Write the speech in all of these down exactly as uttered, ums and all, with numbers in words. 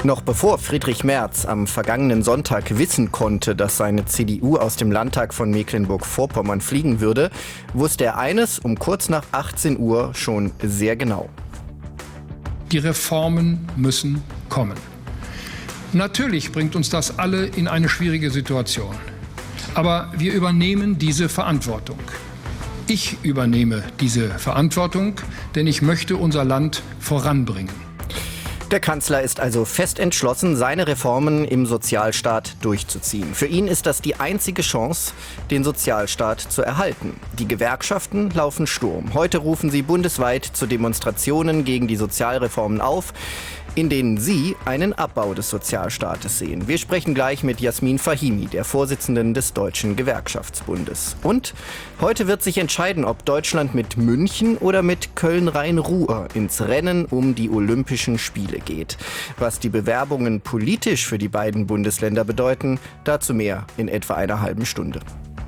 Noch bevor Friedrich Merz am vergangenen Sonntag wissen konnte, dass seine C D U aus dem Landtag von Mecklenburg-Vorpommern fliegen würde, wusste er eines um kurz nach achtzehn Uhr schon sehr genau. Die Reformen müssen kommen. Natürlich bringt uns das alle in eine schwierige Situation. Aber wir übernehmen diese Verantwortung. Ich übernehme diese Verantwortung, denn ich möchte unser Land voranbringen. Der Kanzler ist also fest entschlossen, seine Reformen im Sozialstaat durchzuziehen. Für ihn ist das die einzige Chance, den Sozialstaat zu erhalten. Die Gewerkschaften laufen Sturm. Heute rufen sie bundesweit zu Demonstrationen gegen die Sozialreformen auf, in denen sie einen Abbau des Sozialstaates sehen. Wir sprechen gleich mit Jasmin Fahimi, der Vorsitzenden des Deutschen Gewerkschaftsbundes. Und heute wird sich entscheiden, ob Deutschland mit München oder mit Köln-Rhein-Ruhr ins Rennen um die Olympischen Spiele geht. Was die Bewerbungen politisch für die beiden Bundesländer bedeuten, dazu mehr in etwa einer halben Stunde.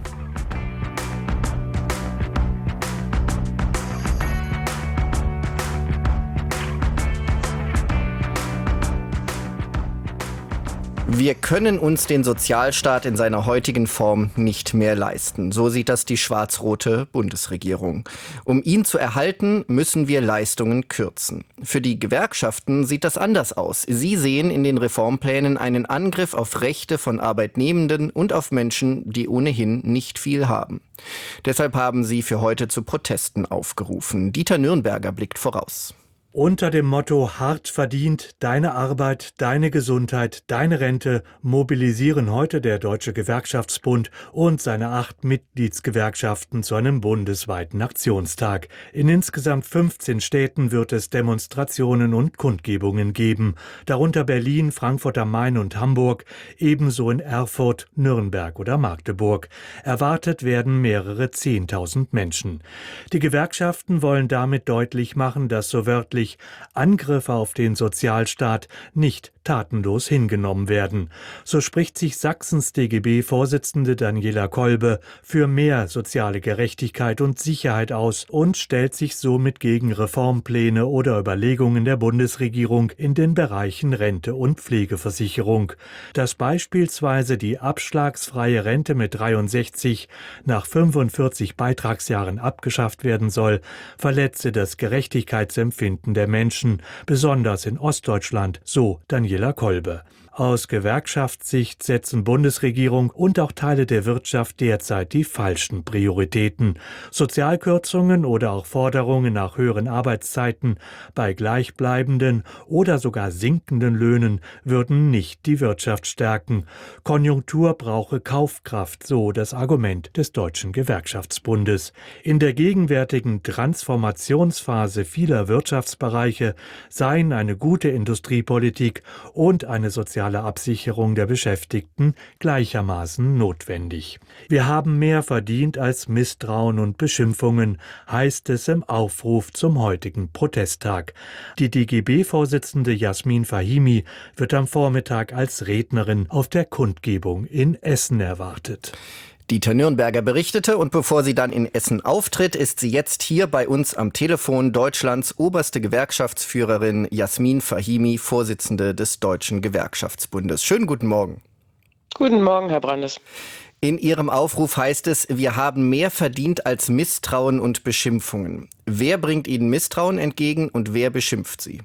Wir können uns den Sozialstaat in seiner heutigen Form nicht mehr leisten. So sieht das die schwarz-rote Bundesregierung. Um ihn zu erhalten, müssen wir Leistungen kürzen. Für die Gewerkschaften sieht das anders aus. Sie sehen in den Reformplänen einen Angriff auf Rechte von Arbeitnehmenden und auf Menschen, die ohnehin nicht viel haben. Deshalb haben sie für heute zu Protesten aufgerufen. Dieter Nürnberger blickt voraus. Unter dem Motto Hart verdient, deine Arbeit, deine Gesundheit, deine Rente mobilisieren heute der Deutsche Gewerkschaftsbund und seine acht Mitgliedsgewerkschaften zu einem bundesweiten Aktionstag. In insgesamt fünfzehn Städten wird es Demonstrationen und Kundgebungen geben, darunter Berlin, Frankfurt am Main und Hamburg, ebenso in Erfurt, Nürnberg oder Magdeburg. Erwartet werden mehrere Zehntausend Menschen. Die Gewerkschaften wollen damit deutlich machen, dass so wörtlich Angriffe auf den Sozialstaat nicht tatenlos hingenommen werden. So spricht sich Sachsens D G B-Vorsitzende Daniela Kolbe für mehr soziale Gerechtigkeit und Sicherheit aus und stellt sich somit gegen Reformpläne oder Überlegungen der Bundesregierung in den Bereichen Rente und Pflegeversicherung. Dass beispielsweise die abschlagsfreie Rente mit dreiundsechzig nach fünfundvierzig Beitragsjahren abgeschafft werden soll, verletze das Gerechtigkeitsempfinden der Menschen, besonders in Ostdeutschland, so Daniela Kolbe. Aus Gewerkschaftssicht setzen Bundesregierung und auch Teile der Wirtschaft derzeit die falschen Prioritäten. Sozialkürzungen oder auch Forderungen nach höheren Arbeitszeiten bei gleichbleibenden oder sogar sinkenden Löhnen würden nicht die Wirtschaft stärken. Konjunktur brauche Kaufkraft, so das Argument des Deutschen Gewerkschaftsbundes. In der gegenwärtigen Transformationsphase vieler Wirtschaftsbereiche seien eine gute Industriepolitik und eine soziale Absicherung der Beschäftigten gleichermaßen notwendig. Wir haben mehr verdient als Misstrauen und Beschimpfungen, heißt es im Aufruf zum heutigen Protesttag. Die D G B-Vorsitzende Jasmin Fahimi wird am Vormittag als Rednerin auf der Kundgebung in Essen erwartet. Dieter Nürnberger berichtete, und bevor sie dann in Essen auftritt, ist sie jetzt hier bei uns am Telefon Deutschlands oberste Gewerkschaftsführerin Jasmin Fahimi, Vorsitzende des Deutschen Gewerkschaftsbundes. Schönen guten Morgen. Guten Morgen, Herr Brandes. In Ihrem Aufruf heißt es, wir haben mehr verdient als Misstrauen und Beschimpfungen. Wer bringt Ihnen Misstrauen entgegen und wer beschimpft Sie?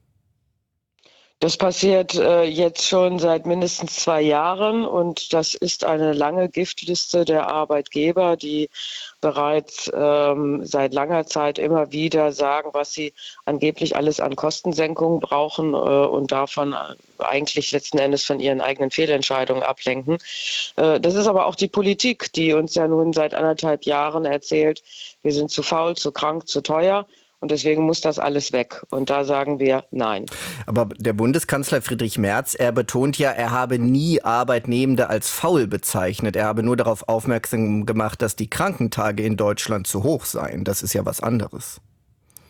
Das passiert äh, jetzt schon seit mindestens zwei Jahren und das ist eine lange Giftliste der Arbeitgeber, die bereits ähm, seit langer Zeit immer wieder sagen, was sie angeblich alles an Kostensenkungen brauchen äh, und davon eigentlich letzten Endes von ihren eigenen Fehlentscheidungen ablenken. Äh, das ist aber auch die Politik, die uns ja nun seit anderthalb Jahren erzählt, wir sind zu faul, zu krank, zu teuer. Und deswegen muss das alles weg. Und da sagen wir nein. Aber der Bundeskanzler Friedrich Merz, er betont ja, er habe nie Arbeitnehmende als faul bezeichnet. Er habe nur darauf aufmerksam gemacht, dass die Krankentage in Deutschland zu hoch seien. Das ist ja was anderes.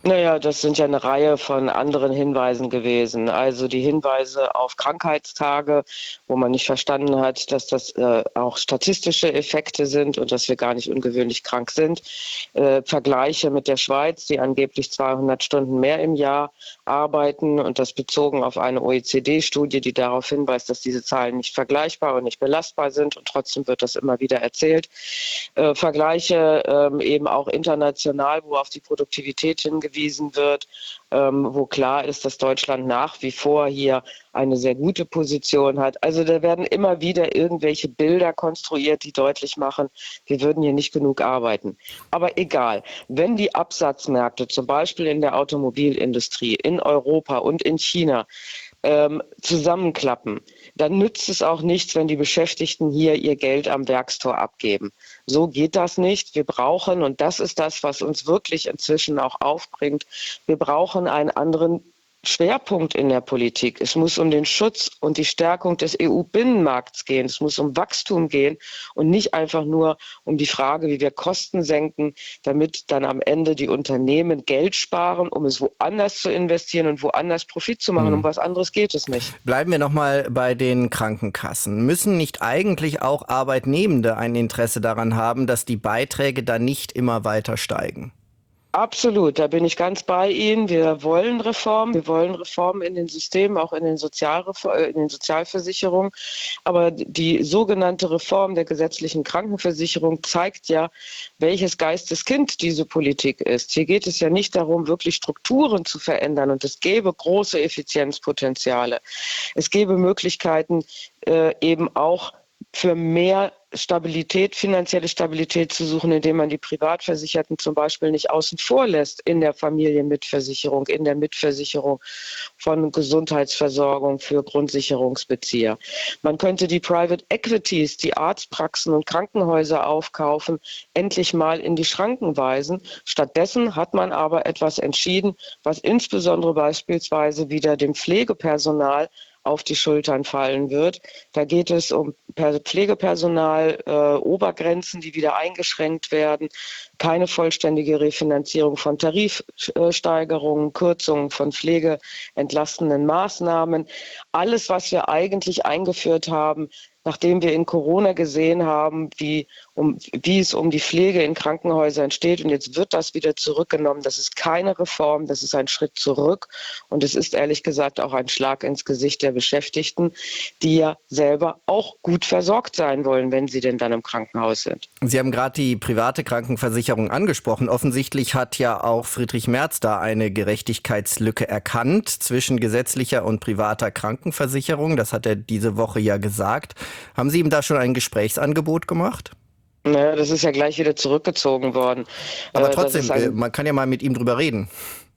Naja, das sind ja eine Reihe von anderen Hinweisen gewesen. Also die Hinweise auf Krankheitstage, wo man nicht verstanden hat, dass das äh, auch statistische Effekte sind und dass wir gar nicht ungewöhnlich krank sind. Äh, Vergleiche mit der Schweiz, die angeblich zweihundert Stunden mehr im Jahr arbeiten und das bezogen auf eine O E C D-Studie, die darauf hinweist, dass diese Zahlen nicht vergleichbar und nicht belastbar sind, und trotzdem wird das immer wieder erzählt. Äh, Vergleiche ähm, eben auch international, wo auf die Produktivität hingewiesen wird, ähm, wo klar ist, dass Deutschland nach wie vor hier eine sehr gute Position hat. Also da werden immer wieder irgendwelche Bilder konstruiert, die deutlich machen, wir würden hier nicht genug arbeiten. Aber egal, wenn die Absatzmärkte zum Beispiel in der Automobilindustrie in Europa und in China ähm, zusammenklappen, dann nützt es auch nichts, wenn die Beschäftigten hier ihr Geld am Werkstor abgeben. So geht das nicht. Wir brauchen, und das ist das, was uns wirklich inzwischen auch aufbringt, wir brauchen einen anderen Schwerpunkt in der Politik. Es muss um den Schutz und die Stärkung des E U-Binnenmarkts gehen. Es muss um Wachstum gehen und nicht einfach nur um die Frage, wie wir Kosten senken, damit dann am Ende die Unternehmen Geld sparen, um es woanders zu investieren und woanders Profit zu machen. Mhm. Um was anderes geht es nicht. Bleiben wir nochmal bei den Krankenkassen. Müssen nicht eigentlich auch Arbeitnehmende ein Interesse daran haben, dass die Beiträge dann nicht immer weiter steigen? Absolut, da bin ich ganz bei Ihnen. Wir wollen Reformen. Wir wollen Reformen in den Systemen, auch in den, Sozialreform, in den Sozialversicherungen. Aber die sogenannte Reform der gesetzlichen Krankenversicherung zeigt ja, welches Geisteskind diese Politik ist. Hier geht es ja nicht darum, wirklich Strukturen zu verändern. Und es gäbe große Effizienzpotenziale. Es gäbe Möglichkeiten, äh, eben auch für mehr Stabilität, finanzielle Stabilität zu suchen, indem man die Privatversicherten zum Beispiel nicht außen vor lässt in der Familienmitversicherung, in der Mitversicherung von Gesundheitsversorgung für Grundsicherungsbezieher. Man könnte die Private Equities, die Arztpraxen und Krankenhäuser aufkaufen, endlich mal in die Schranken weisen. Stattdessen hat man aber etwas entschieden, was insbesondere beispielsweise wieder dem Pflegepersonal auf die Schultern fallen wird. Da geht es um Pflegepersonal, äh, Obergrenzen, die wieder eingeschränkt werden, keine vollständige Refinanzierung von Tarifsteigerungen, Kürzungen von pflegeentlastenden Maßnahmen. Alles, was wir eigentlich eingeführt haben, nachdem wir in Corona gesehen haben, wie, um, wie es um die Pflege in Krankenhäusern steht. Und jetzt wird das wieder zurückgenommen. Das ist keine Reform, das ist ein Schritt zurück. Und es ist ehrlich gesagt auch ein Schlag ins Gesicht der Beschäftigten, die ja selber auch gut versorgt sein wollen, wenn sie denn dann im Krankenhaus sind. Sie haben gerade die private Krankenversicherung angesprochen. Offensichtlich hat ja auch Friedrich Merz da eine Gerechtigkeitslücke erkannt zwischen gesetzlicher und privater Krankenversicherung. Das hat er diese Woche ja gesagt. Haben Sie ihm da schon ein Gesprächsangebot gemacht? Naja, das ist ja gleich wieder zurückgezogen worden. Aber Äh, das trotzdem, ist ein- man kann ja mal mit ihm drüber reden.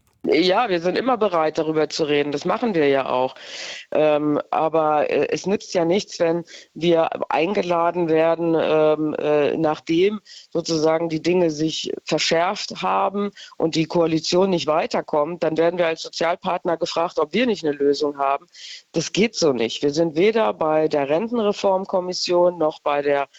Ja, wir sind immer bereit, darüber zu reden. Das machen wir ja auch. Ähm, aber äh, es nützt ja nichts, wenn wir eingeladen werden, ähm, äh, nachdem sozusagen die Dinge sich verschärft haben und die Koalition nicht weiterkommt. Dann werden wir als Sozialpartner gefragt, ob wir nicht eine Lösung haben. Das geht so nicht. Wir sind weder bei der Rentenreformkommission noch bei der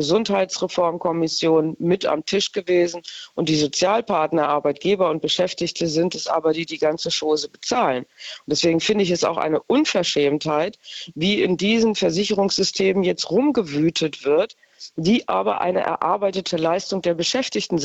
Gesundheitsreformkommission mit am Tisch gewesen. Und die Sozialpartner, Arbeitgeber und Beschäftigte sind es aber, die die ganze Chose bezahlen. Und deswegen finde ich es auch eine Unverschämtheit, wie in diesen Versicherungssystemen jetzt rumgewütet wird, die aber eine erarbeitete Leistung der Beschäftigten sind.